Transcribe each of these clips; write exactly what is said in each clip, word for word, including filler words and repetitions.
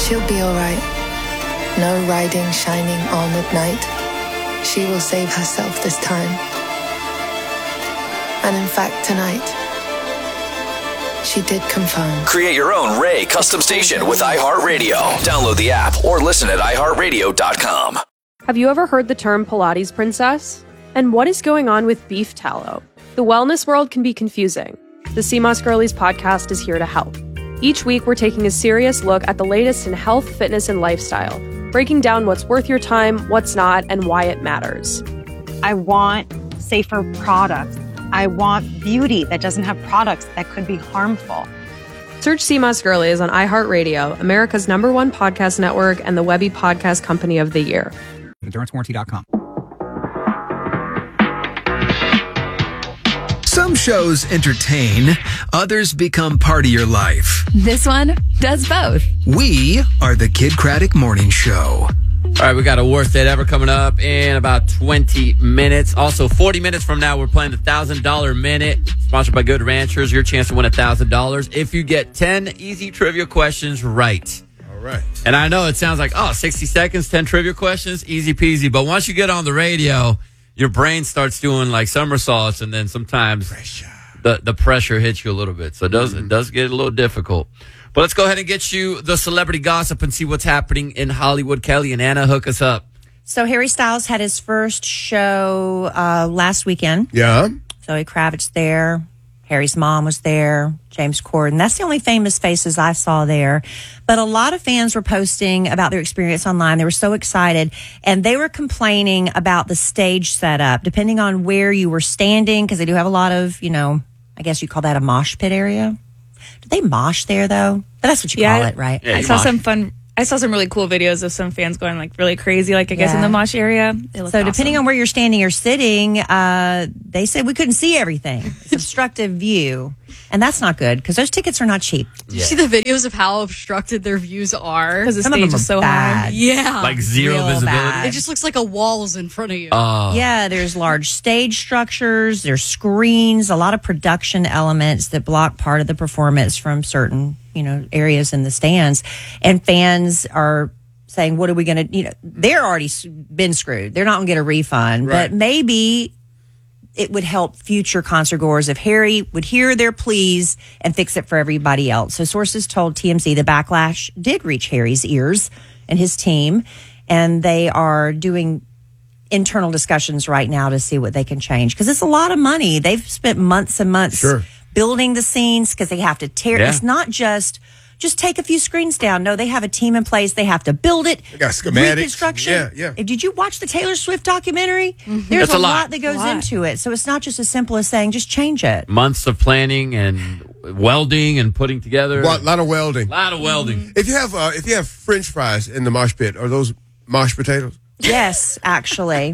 She'll be all right. No riding shining armored knight. She will save herself this time. And in fact, tonight, she did confirm. Create your own Ray custom station with iHeartRadio. Download the app or listen at i heart radio dot com. Have you ever heard the term Pilates princess? And what is going on with beef tallow? The wellness world can be confusing. The C M O S Girlies podcast is here to help. Each week, we're taking a serious look at the latest in health, fitness, and lifestyle, breaking down what's worth your time, what's not, and why it matters. I want safer products. I want beauty that doesn't have products that could be harmful. Search C M O S Girlies on iHeartRadio, America's number one podcast network and the Webby Podcast Company of the Year. endurance warranty dot com. Some shows entertain, others become part of your life. This one does both. We are the Kid Craddock Morning Show. All right, we got a Worst Date Ever coming up in about twenty minutes. Also, forty minutes from now, we're playing the one thousand dollars Minute, sponsored by Good Ranchers. Your chance to win one thousand dollars if you get ten easy trivia questions right. All right. And I know it sounds like, oh, sixty seconds, ten trivia questions, easy peasy. But once you get on the radio, your brain starts doing like somersaults, and then sometimes Pressure. the, the pressure hits you a little bit. So it does, mm-hmm. it does get a little difficult. But let's go ahead and get you the celebrity gossip and see what's happening in Hollywood. Kelly and Anna, hook us up. So Harry Styles had his first show uh, last weekend. Yeah. Zoe Kravitz there. Harry's mom was there. James Corden. That's the only famous faces I saw there. But a lot of fans were posting about their experience online. They were so excited. And they were complaining about the stage setup, depending on where you were standing, because they do have a lot of, you know, I guess you call that a mosh pit area. Do they mosh there, though? But that's what you yeah, call it, right? Yeah, I saw mosh. some fun... I saw some really cool videos of some fans going like really crazy, like I guess yeah. in the mosh area. So awesome. Depending on where you're standing or sitting, uh, they said we couldn't see everything. It's obstructive view. And that's not good because those tickets are not cheap. Did you see the videos of how obstructed their views are? Because the Some stage of them is so bad. high. Yeah. Like zero Real visibility. bad. It just looks like a wall's in front of you. Uh, Yeah, there's large stage structures, there's screens, a lot of production elements that block part of the performance from certain, you know, areas in the stands. And fans are saying, what are we going to, you know, they're already been screwed. They're not going to get a refund. Right. But maybe it would help future concert goers if Harry would hear their pleas and fix it for everybody else. So sources told T M Z the backlash did reach Harry's ears and his team, and they are doing internal discussions right now to see what they can change, because it's a lot of money. They've spent months and months Sure. building the scenes because they have to tear. Yeah. It's not just just take a few screens down. No, they have a team in place. They have to build it. They got schematics. Reconstruction. Yeah, yeah. If- Did you watch the Taylor Swift documentary? Mm-hmm. There's That's a a lot. lot that goes into it. So it's not just as simple as saying just change it. months of planning and welding and putting together. A lot of welding. A lot of welding. If you have uh, if you have French fries in the mosh pit, are those mosh potatoes? Yes, actually.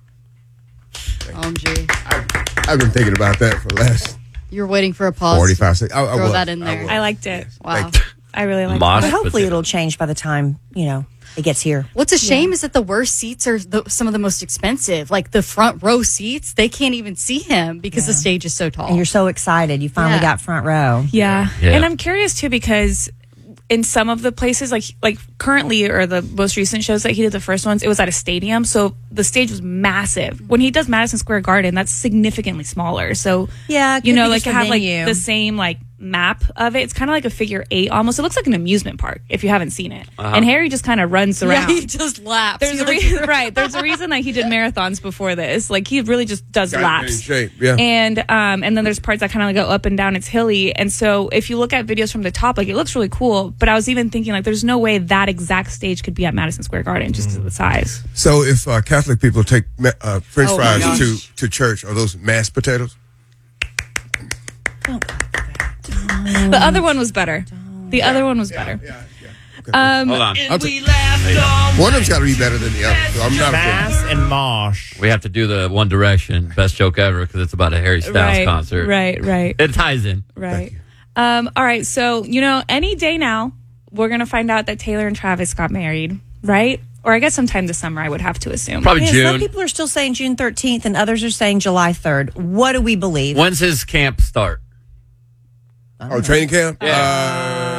O M G. I, I've been thinking about that for the last You're waiting for a pause. forty-five seconds. I, I Throw was. that in I there. was. I liked it. Wow. Thank you. I really liked Mosh it. But hopefully potato. it'll change by the time, you know, it gets here. What's a shame is that the worst seats are the, some of the most expensive. Like the front row seats, they can't even see him because the stage is so tall. And you're so excited. You finally Yeah. got front row. Yeah. Yeah. And I'm curious too because in some of the places, like like currently or the most recent shows that he did, the first ones, it was at a stadium, so the stage was massive. When he does Madison Square Garden, that's significantly smaller. So Yeah, it you could know, be like just to the have like venue. the same like map of it. It's kind of like a figure eight almost. It looks like an amusement park if you haven't seen it. Uh-huh. And Harry just kind of runs yeah, around. he just laps. There's He a looks reason, around. right? There's a reason that he did marathons before this. Like he really just does Got in laps. shape, yeah. And um, and then there's parts that kind of go up and down. It's hilly, and so if you look at videos from the top, like it looks really cool. But I was even thinking like, there's no way that exact stage could be at Madison Square Garden just because of the size. So if uh, Catholic people take ma- uh, French Oh, my fries gosh. to, to church, are those mashed potatoes? The other one was better. The other one was better. Yeah, yeah. Um, Hold on. I'll t- one of them's got to be better than the other. So I'm not a fan. Mass and mosh. We have to do the One Direction best joke ever because it's about a Harry Styles right, concert. right, right, It ties in. right. Um, all right. So you know, any day now, we're gonna find out that Taylor and Travis got married, right? Or I guess sometime this summer, I would have to assume. Probably Yeah, June. some people are still saying June thirteenth and others are saying July third. What do we believe? When's his camp start? Oh, training camp? Uh,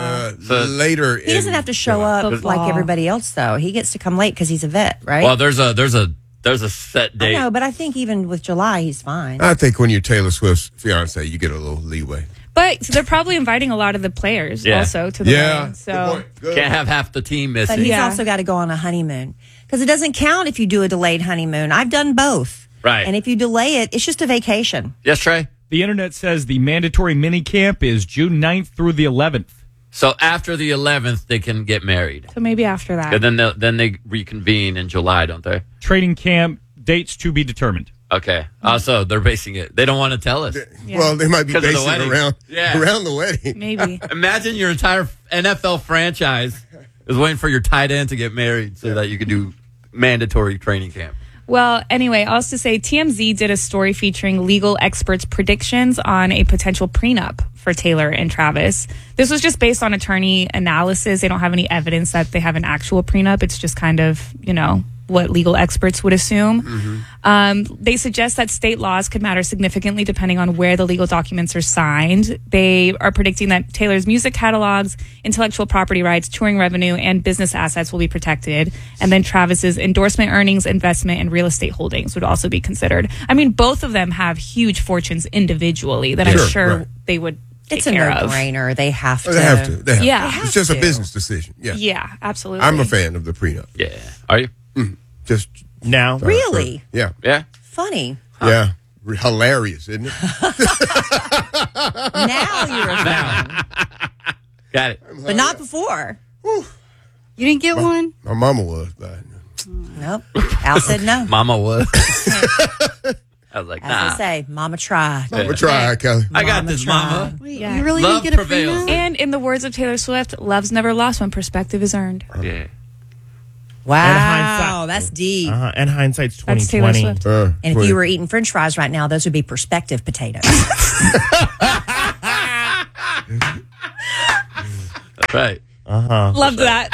So- later. He doesn't have to show up like everybody else, though. He gets to come late because he's a vet, right? Well, there's a there's a there's a set I date. know, but I think even with July, he's fine. I think when you're Taylor Swift's fiance, you get a little leeway. But they're probably inviting a lot of the players Yeah. also to the Yeah. wedding. So Can't have half the team But missing. he's Yeah. also got to go on a honeymoon because it doesn't count if you do a delayed honeymoon. I've done both. Right. And if you delay it, it's just a vacation. Yes, Trey? The internet says the mandatory mini camp is June ninth through the eleventh. So after the eleventh, they can get married. so maybe after that. And then they'll- then they reconvene in July, don't they? Training camp dates to be determined. Okay. Also, they're basing it. They don't want to tell us. Well, they might be 'Cause of the basing it wedding. around, Yeah. around the wedding. Maybe. Imagine your entire N F L franchise is waiting for your tight end to get married so that you can do mandatory training camp. Well, anyway, also to say T M Z did a story featuring legal experts' predictions on a potential prenup for Taylor and Travis. This was just based on attorney analysis. They don't have any evidence that they have an actual prenup. It's just kind of, you know, what legal experts would assume. Mm-hmm. Um, they suggest that state laws could matter significantly depending on where the legal documents are signed. They are predicting that Taylor's music catalogs, intellectual property rights, touring revenue, and business assets will be protected. And then Travis's endorsement earnings, investment, and real estate holdings would also be considered. I mean, both of them have huge fortunes individually that I'm Sure, sure right. they would take It's a care of. no-brainer. They have to. They have to. They have Yeah. to. They It's just a to. business decision. Yeah. Yeah, absolutely. I'm a fan of the prenup. Yeah. Are you? Just Now, Really? yeah, Yeah. Funny. yeah. R- Hilarious, isn't it? Now you're a fan. Got it. But not before. You didn't get one? My mama was, but Nope. Al said no. Mama was. I was like, As nah. I say, Mama tried. Mama tried, Kelly. I got Mama this, tried. Mama. Wait, Yeah. you really Love didn't get a prevails. prenup? And in the words of Taylor Swift, love's never lost when perspective is earned. Yeah. Wow. hindsight- That's deep. uh, and hindsight's twenty That's Taylor twenty. Swift. Uh, And if wait. you were eating french fries right now, those would be perspective potatoes. That's right. Love that.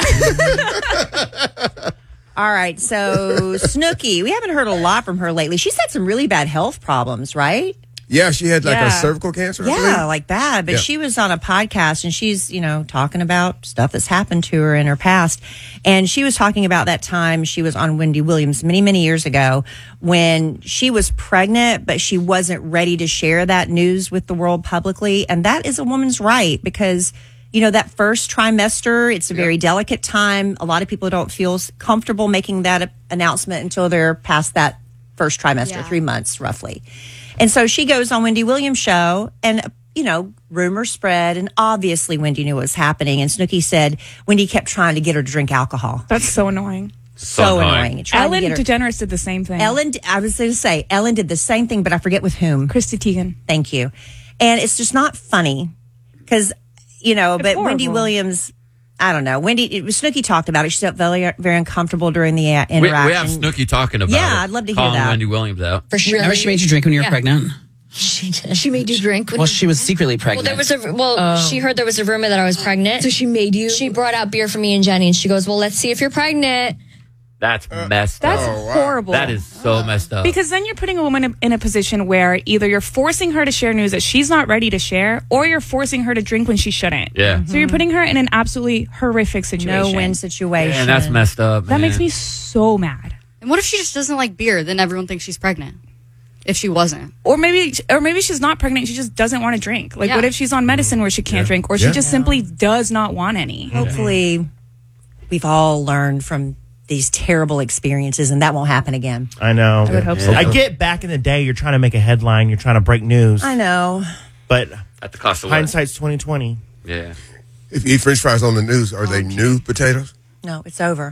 All right. So, Snooki, we haven't heard a lot from her lately. She's had some really bad health problems, right? yeah, she had like Yeah. a cervical cancer. I Yeah, believe. like bad. But Yeah. she was on a podcast and she's, you know, talking about stuff that's happened to her in her past. And she was talking about that time she was on Wendy Williams many, many years ago when she was pregnant, but she wasn't ready to share that news with the world publicly. And that is a woman's right because, you know, that first trimester, it's a very delicate time. A lot of people don't feel s- comfortable making that a- announcement until they're past that first trimester, Yeah. three months roughly. And so she goes on Wendy Williams' show and, you know, rumors spread and obviously Wendy knew what was happening. And Snooki said Wendy kept trying to get her to drink alcohol. That's so annoying. So, So annoying. annoying. And trying to Ellen get her- DeGeneres did the same thing. Ellen, I was going to say, Ellen did the same thing, but I forget with whom. Christy Teigen. Thank you. And it's just not funny because, you know, It's but Wendy horrible. Williams, I don't know. Wendy, it, Snooki talked about it. She felt very, very uncomfortable during the uh, We, interaction. we have Snooki talking about Yeah, it. I'd love to hear Calling that. Wendy Williams out. For sure. Remember she made you drink when you were Yeah. pregnant? She did. She made you drink. Well, she was secretly Well, pregnant. there was a well. She heard there was a rumor that I was pregnant. So she made you. She brought out beer for me and Jenny, and she goes, "Well, let's see if you're pregnant." That's messed That's up. horrible. That is so messed up. Because then you're putting a woman in- in a position where either you're forcing her to share news that she's not ready to share, or you're forcing her to drink when she shouldn't. Yeah. So you're putting her in an absolutely horrific situation. No-win situation. Man, that's messed up. That man. makes me so mad. And what if she just doesn't like beer? Then everyone thinks she's pregnant. If she wasn't. Or maybe, or maybe she's not pregnant. She just doesn't want to drink. Like, Yeah. what if she's on medicine where she can't drink, or she Yeah. just simply does not want any? Hopefully, we've all learned from these terrible experiences, and that won't happen again. I know. I would hope so. I get back in the day, you're trying to make a headline, you're trying to break news, I know. but At the cost of what? hindsight's twenty twenty. Yeah. If you eat French fries on the news, are they new potatoes? No, it's over.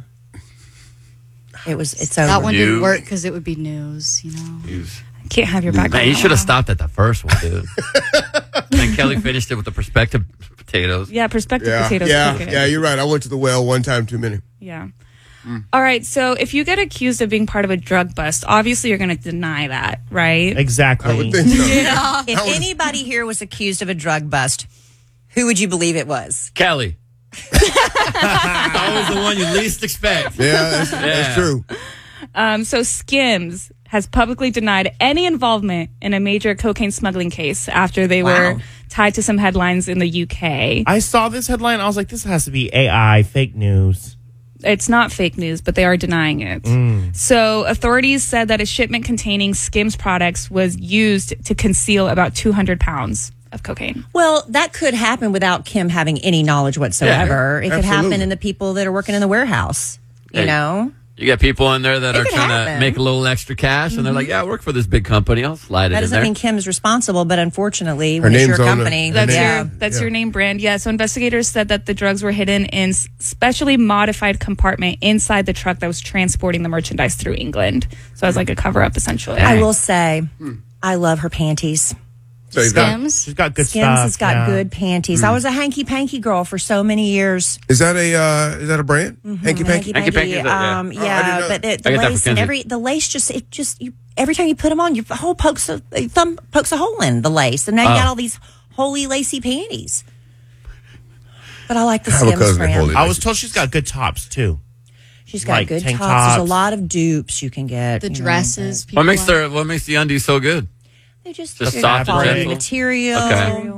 It was. It's over. That one News. didn't work because it would be news, you know? News. Can't have your back. Man, you should have stopped at the first one, dude. And Kelly finished it with the perspective potatoes. Yeah, perspective Yeah, potatoes. yeah, cooking. yeah. You're right. I went to the well one time too many. Yeah. All right. So if you get accused of being part of a drug bust, obviously you're going to deny that, right? Exactly. I would think so. Yeah. If I would- anybody here was accused of a drug bust, who would you believe it was? Kelly. Always the one you least expect. Yeah, that's, that's Yeah. true. Um, so Skims has publicly denied any involvement in a major cocaine smuggling case after they wow. were tied to some headlines in the U K. I saw this headline. I was like, this has to be A I, fake news. It's not fake news, but they are denying it. Mm. So authorities said that a shipment containing Skims products was used to conceal about two hundred pounds of cocaine. Well, that could happen without Kim having any knowledge whatsoever. Yeah, it could happen in the people that are working in the warehouse, you hey, know? You got people in there that it are trying happen. to make a little extra cash, and they're like, yeah, I work for this big company. I'll slide it That in doesn't there. mean Kim's responsible, but unfortunately, Her when it's name's your on company. it. That's yeah. your that's Yeah. your name brand. Yeah. So investigators said that the drugs were hidden in s- specially modified compartment inside the truck that was transporting the merchandise through England. So it was like a cover up essentially. I will say, I love her panties. Skims. She's got good Skims stuff. has got yeah. good panties. I was a hanky panky girl for so many years. Is that a uh, is that a brand? Mm-hmm. Hanky Panky. Hanky Panky is that, yeah. Um, Oh, I didn't yeah, know. but the, I the get that lace for and Kenzie. every the lace just it just you every time you put them on, your whole pokes a your thumb pokes a hole in the lace, and now you Oh. got all these holy lacy panties. But I like the I have a Skims cousin that brand. holy- I was told she's got good tops, too. She's got like good tank tops. There's a tops. lot of dupes you can get. The you know, dresses. but people What makes like. their What makes the undies so good? They're just, Just they're soft and quality gentle? material. Okay.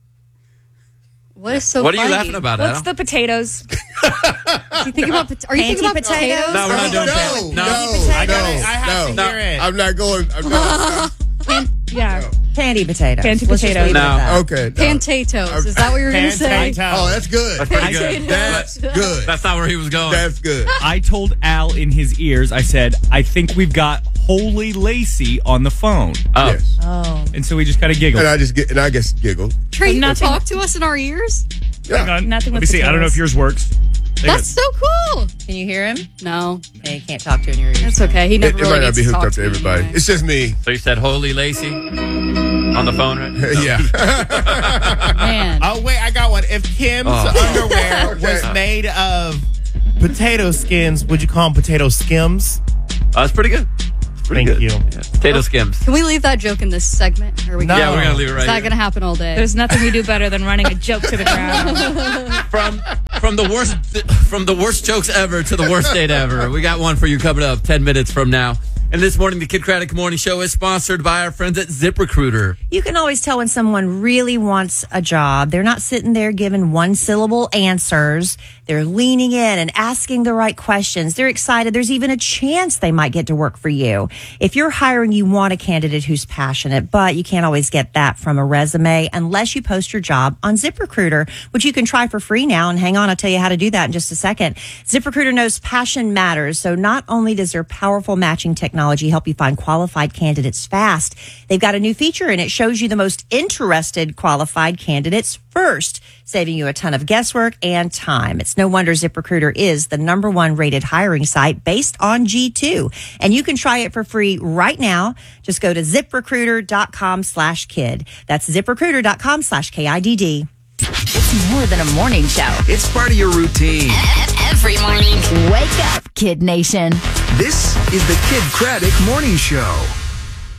What is so What are you funny? laughing about, What's Adam? the potatoes? Do you think about pot- Are you thinking Panty about potatoes? potatoes? No, we're not doing that. No, No. no, I got no, it. I have no. to hear it. I'm not going. I'm not. Pan- yeah. Panty potatoes. Panty Let's just potatoes. leave it at No. that. Okay. no. Pantatoes. Is that what you were going to say? Pan- Oh, that's good. That's pretty good. That's good. That's not where he was going. That's good. I told Al in his ears, I said, I think we've got Holy Lacey on the phone. oh. Yes. Oh. And so we just kind of giggled. And I just get and I just giggled. Trey, you Nothing- talk to us in our ears? Hang on. Nothing Let with me see. I don't know if potatoes. yours works. Hang on. That's so cool. Can you hear him? No, Yeah, you can't talk to in your ears. that's okay. He It, never it really might not needs be to hooked talk up to me everybody. anyway. It's just me. So you said Holy Lacey on the phone, right? No. Yeah. Man. Oh, wait, I got one. If Kim's Oh. underwear Okay. was made of potato skins, would you call them potato skims? Oh, that's pretty good. It's pretty Thank good. you. Yeah. Potato skims. Can we leave that joke in this segment? Or we No. Yeah, we're gonna leave it Is right that here. going to happen all day? There's nothing we do better than running a joke to the ground. from from the worst from the worst jokes ever to the worst date ever. We got one for you coming up ten minutes from now. And this morning, the Kid Craddock Morning Show is sponsored by our friends at ZipRecruiter. You can always tell when someone really wants a job. They're not sitting there giving one syllable answers. They're leaning in and asking the right questions. They're excited. There's even a chance they might get to work for you. If you're hiring, you want a candidate who's passionate, but you can't always get that from a resume unless you post your job on ZipRecruiter, which you can try for free now. And hang on, I'll tell you how to do that in just a second. ZipRecruiter knows passion matters. So not only does their powerful matching technology help you find qualified candidates fast, they've got a new feature and it shows you the most interested qualified candidates first, saving you a ton of guesswork and time. It's no wonder ZipRecruiter is the number one rated hiring site based on G two. And you can try it for free right now. Just go to ZipRecruiter.com slash kid. That's ZipRecruiter.com slash K I D D. It's more than a morning show. It's part of your routine. Every morning. Wake up, Kid Nation. This is the Kid Craddock Morning Show.